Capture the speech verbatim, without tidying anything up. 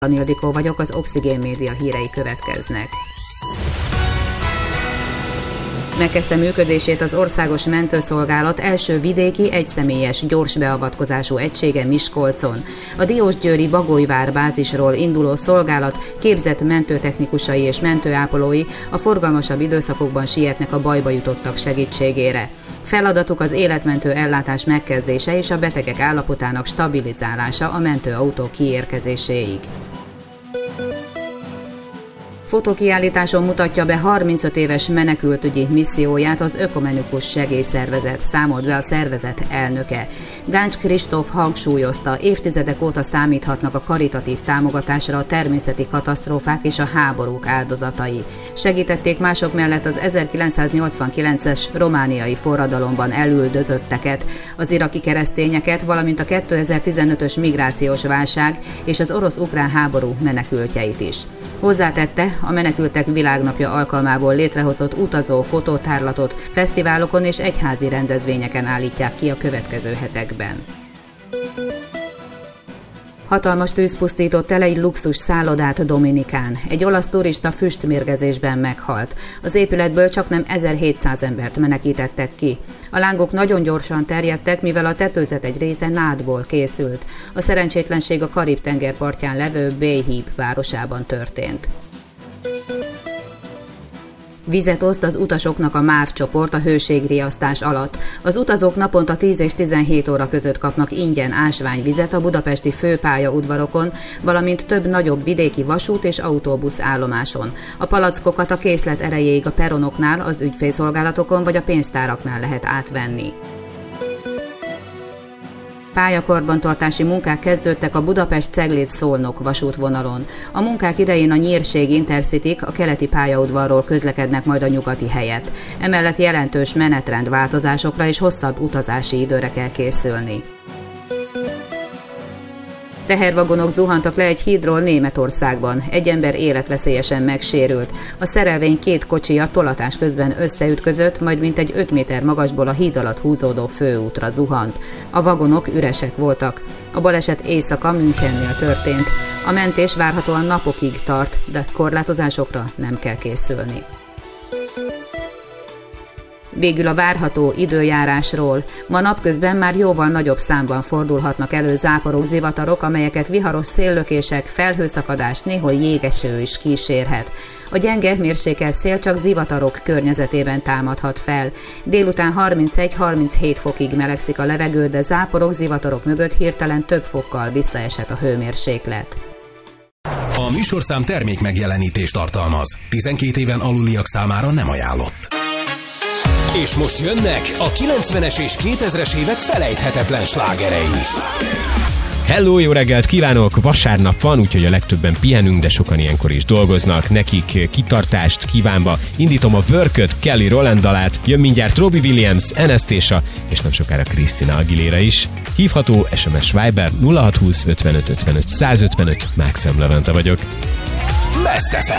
Ildikó vagyok, az Oxigén Média hírei következnek. Megkezdte működését az Országos Mentőszolgálat első vidéki, egyszemélyes, gyors beavatkozású egysége Miskolcon. A diósgyőri Bagolyvár bázisról induló szolgálat képzett mentőtechnikusai és mentőápolói a forgalmasabb időszakokban sietnek a bajba jutottak segítségére. Feladatuk az életmentő ellátás megkezdése és a betegek állapotának stabilizálása a mentőautó kiérkezéséig. Fotókiállításon mutatja be harmincöt éves menekültügyi misszióját az Ökumenikus Segélyszervezet, számolt be a szervezet elnöke. Gáncs Kristóf hangsúlyozta, évtizedek óta számíthatnak a karitatív támogatásra a természeti katasztrófák és a háborúk áldozatai. Segítették mások mellett az ezerkilencszáznyolcvankilences romániai forradalomban elüldözötteket, az iraki keresztényeket, valamint a kétezer-tizenötös migrációs válság és az orosz-ukrán háború menekültjeit is. Hozzátette, a Menekültek Világnapja alkalmából létrehozott utazó fotótárlatot fesztiválokon és egyházi rendezvényeken állítják ki a következő hetekben. Hatalmas tűz pusztított el egy luxus szállodát Dominikán. Egy olasz turista füstmérgezésben meghalt. Az épületből csaknem ezerhétszáz embert menekítettek ki. A lángok nagyon gyorsan terjedtek, mivel a tetőzet egy része nádból készült. A szerencsétlenség a Karib-tenger partján levő Bay Heap városában történt. Vizet oszt az utasoknak a MÁV csoport a hőségriasztás alatt. Az utazók naponta tíz és tizenhét óra között kapnak ingyen ásványvizet a budapesti főpályaudvarokon, valamint több nagyobb vidéki vasút és autóbusz állomáson. A palackokat a készlet erejéig a peronoknál, az ügyfélszolgálatokon vagy a pénztáraknál lehet átvenni. Pályakarbantartási munkák kezdődtek a Budapest-Cegléd-Szolnok vasútvonalon. A munkák idején a Nyírség Intercityk a keleti pályaudvarról közlekednek majd a nyugati helyett. Emellett jelentős menetrendváltozásokra és hosszabb utazási időre kell készülni. Tehervagonok zuhantak le egy hídról Németországban. Egy ember életveszélyesen megsérült. A szerelvény két kocsija tolatás közben összeütközött, majd mintegy öt méter magasból a híd alatt húzódó főútra zuhant. A vagonok üresek voltak. A baleset éjszaka Münchennél történt. A mentés várhatóan napokig tart, de korlátozásokra nem kell készülni. Végül a várható időjárásról. Ma napközben már jóval nagyobb számban fordulhatnak elő záporok, zivatarok, amelyeket viharos széllökések, felhőszakadás, néhol jégeső is kísérhet. A gyenge mérsékelt szél csak zivatarok környezetében támadhat fel. Délután harmincegy-harminchét fokig melegszik a levegő, de záporok, zivatarok mögött hirtelen több fokkal visszaesett a hőmérséklet. A műsorszám termék megjelenítést tartalmaz. tizenkét éven aluliak számára nem ajánlott. És most jönnek a kilencvenes és kétezres évek felejthetetlen slágerei. Hello, jó reggelt kívánok! Vasárnap van, úgyhogy a legtöbben pihenünk, de sokan ilyenkor is dolgoznak. Nekik kitartást kívánva indítom a Worköt, Kelly Rowland dalát, jön mindjárt Robbie Williams, Anastasia, és nem sokára Christina Aguilera is. Hívható es em es Viber nulla hat húsz ötvenöt ötvenöt százötvenöt, Mákszem Levente vagyok. Best ef em.